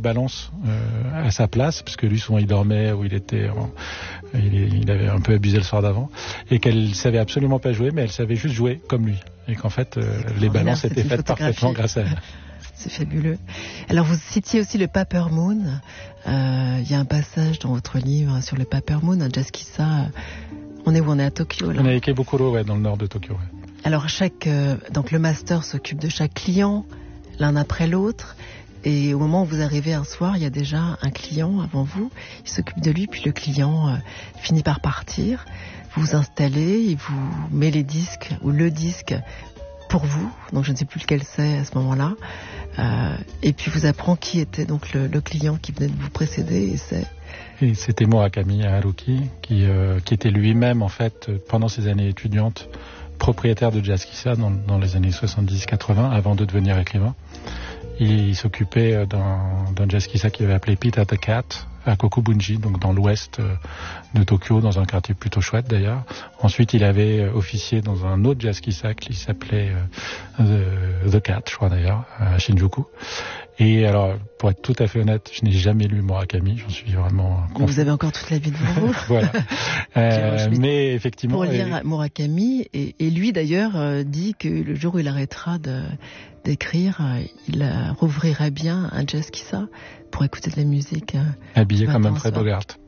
balance à sa place, parce que lui souvent il dormait ou il avait un peu abusé le soir d'avant, et qu'elle savait absolument pas jouer, mais elle savait juste jouer comme lui, et qu'en fait les balances étaient faites parfaitement grâce à elle. C'est fabuleux. Alors vous citiez aussi le Paper Moon. Il y a un passage dans votre livre sur le Paper Moon, un jazz kissa. On est à Tokyo là. On est à Ikebukuro, dans le nord de Tokyo. Ouais. Alors donc le master s'occupe de chaque client, l'un après l'autre. Et au moment où vous arrivez un soir, il y a déjà un client avant vous. Il s'occupe de lui, puis le client finit par partir. Vous vous installez, il vous met les disques ou le disque pour vous. Donc je ne sais plus lequel c'est à ce moment-là. Et puis vous apprend qui était donc le client qui venait de vous précéder. Et c'était Murakami Haruki qui était lui-même en fait pendant ses années étudiantes propriétaire de jazz kissa dans les années 70-80 avant de devenir écrivain. Il s'occupait d'un jazz kissa qu'il avait appelé Pete at the Cat à Kokubunji, donc dans l'ouest de Tokyo, dans un quartier plutôt chouette d'ailleurs. Ensuite, il avait officié dans un autre jazz kissa qui s'appelait The Cat, je crois d'ailleurs, à Shinjuku. Et alors, pour être tout à fait honnête, je n'ai jamais lu Murakami, j'en suis vraiment confus. Vous avez encore toute la vie devant vous. Voilà. Mais effectivement... Pour lire Murakami, et lui d'ailleurs dit que le jour où il arrêtera d'écrire, il rouvrirait bien un jazz kissa pour écouter de la musique. Habillé comme Humphrey Bogart.